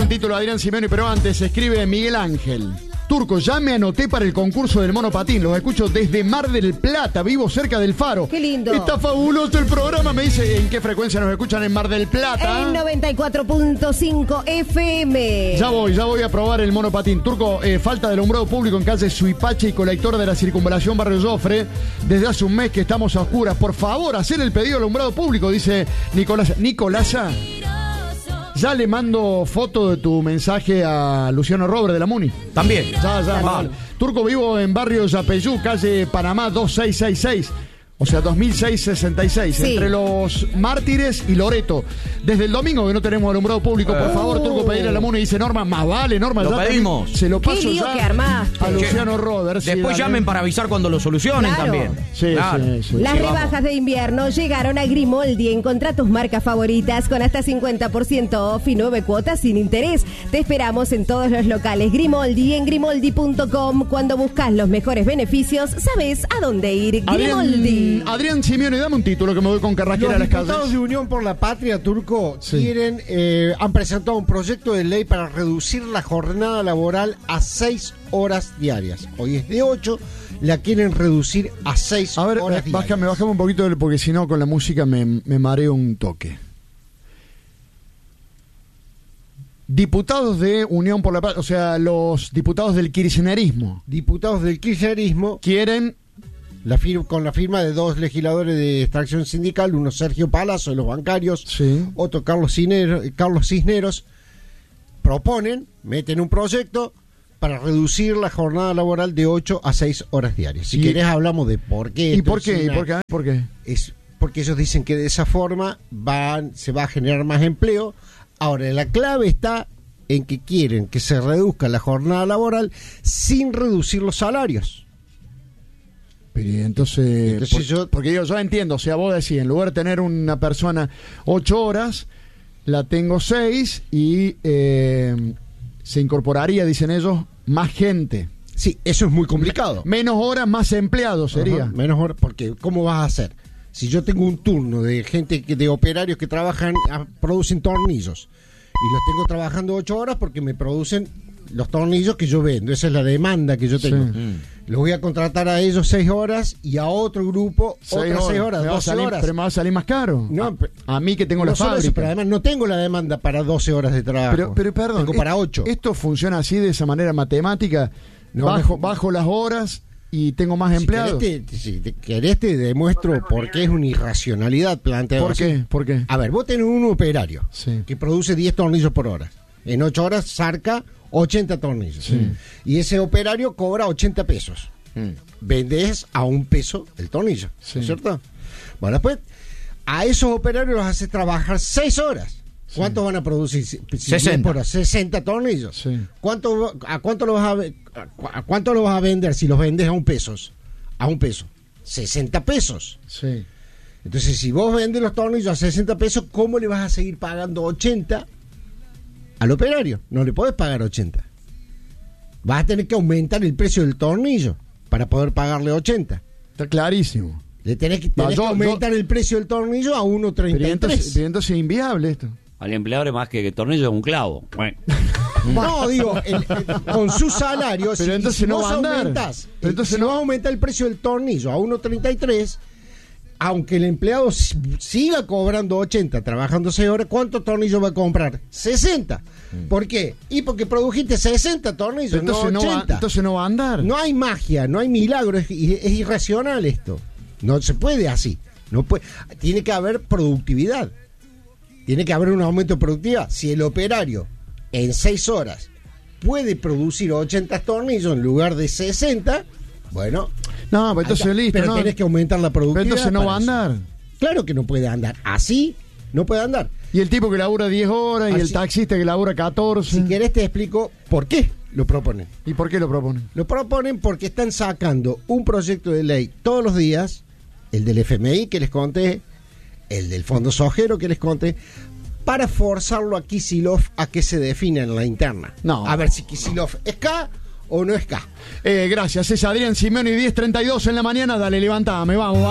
buen título, Adrián Simeoni, pero antes escribe Miguel Ángel. Turco, ya me anoté para el concurso del monopatín. Los escucho desde Mar del Plata, vivo cerca del Faro. ¡Qué lindo! Está fabuloso el programa. Me dice en qué frecuencia nos escuchan en Mar del Plata. En 94.5 FM. Ya voy a probar el monopatín. Turco, falta de alumbrado público en calle Suipache y colector de la circunvalación Barrio Jofre. Desde hace un mes que estamos a oscuras. Por favor, hacer el pedido de alumbrado público, dice Nicolasa. Ya le mando foto de tu mensaje a Luciano Robert de la Muni. También. Ya. Vale. Turco, vivo en barrio Yapeyú, calle Panamá 2666. O sea, 2666, sí. Entre los Mártires y Loreto. Desde el domingo que no tenemos alumbrado público, por favor, Turco, pedirle a la Muni. Dice Norma, más vale, Norma. Lo pedimos. Se lo paso ya que armaste a Luciano Robert. Después llamen para avisar cuando lo solucionen, claro. también. Sí. Las rebajas de invierno llegaron a Grimoldi. Encontrá tus marcas favoritas con hasta 50% off y 9 cuotas sin interés. Te esperamos en todos los locales Grimoldi, en grimoldi.com. Cuando buscas los mejores beneficios, sabes a dónde ir. Grimoldi. Adrián Simeoni, dame un título que me voy con Carraquera a las calles. Los diputados de Unión por la Patria, Turco, han presentado un proyecto de ley para reducir la jornada laboral a 6 horas diarias. Hoy es de 8, la quieren reducir a 6 horas diarias. Bájame un poquito, porque si no con la música me mareo un toque. Diputados de Unión por la Patria, o sea, los diputados del kirchnerismo. Diputados del kirchnerismo quieren... con la firma de 2 legisladores de extracción sindical, uno Sergio Palazzo de los bancarios, otro Carlos Cisneros, meten un proyecto para reducir la jornada laboral de 8 a 6 horas diarias. Si querés hablamos de por qué. ¿Y por qué? ¿Por qué? Es porque ellos dicen que de esa forma se va a generar más empleo. Ahora, la clave está en que quieren que se reduzca la jornada laboral sin reducir los salarios. Entonces porque yo entiendo, o sea, vos decís, en lugar de tener una persona 8 horas, la tengo 6 y se incorporaría, dicen ellos, más gente. Sí, eso es muy complicado. Menos horas, más empleados sería. Menos horas, porque ¿cómo vas a hacer? Si yo tengo un turno de gente, de operarios que producen tornillos, y los tengo trabajando 8 horas porque me producen los tornillos que yo vendo, esa es la demanda que yo tengo. Los voy a contratar a ellos 6 horas y a otro grupo otras 6 horas, 12 horas. Pero me va a salir más caro. No, a mí que tengo la fábrica. Eso, pero además no tengo la demanda para 12 horas de trabajo. Pero perdón, tengo para 8. ¿Esto funciona así, de esa manera matemática? Bajo las horas y tengo más empleados. Si querés te demuestro por qué es una irracionalidad planteado así. ¿Por qué? A ver, vos tenés un operario que produce 10 tornillos por hora. En 8 horas saca 80 tornillos. Y ese operario cobra 80 pesos. Vendés a $1 el tornillo, ¿no es cierto? Bueno, después a esos operarios los haces trabajar 6 horas. ¿Cuántos van a producir? 60. 60 tornillos. ¿A cuánto los vas a vender si los vendes a $1? A $1. 60 pesos. Entonces, si vos vendes los tornillos a 60 pesos, ¿cómo le vas a seguir pagando 80 al operario? No le podés pagar 80. Vas a tener que aumentar el precio del tornillo para poder pagarle 80. Está clarísimo. Tenés que aumentar el precio del tornillo a 1.33. Pero entonces es inviable esto. Al empleador es más que tornillo es un clavo. Bueno. No, digo, con su salario, pero entonces no va a andar. Entonces no va a aumentar el precio del tornillo a 1.33, aunque el empleado siga cobrando 80, trabajando 6 horas, ¿cuántos tornillos va a comprar? 60. ¿Por qué? Y porque produjiste 60 tornillos, entonces no 80. Entonces no va a andar. No hay magia, no hay milagro, es irracional esto. No se puede así. Tiene que haber productividad. Tiene que haber un aumento de productividad. Si el operario en 6 horas puede producir 80 tornillos en lugar de 60, bueno. No, pero entonces listo. Pero tenés que aumentar la productividad. Pero entonces no va a andar. Claro que no puede andar. Así no puede andar. Y el tipo que labura 10 horas y el taxista que labura 14. Si querés te explico por qué lo proponen. ¿Y por qué lo proponen? Lo proponen porque están sacando un proyecto de ley todos los días, el del FMI que les conté, el del Fondo Sojero que les conté, para forzarlo a Kicillof a que se defina en la interna. No. A ver si Kicillof es K o no es K. Gracias, es Adrián Simeoni, 10:32 en la mañana. Dale, levantame, vamos.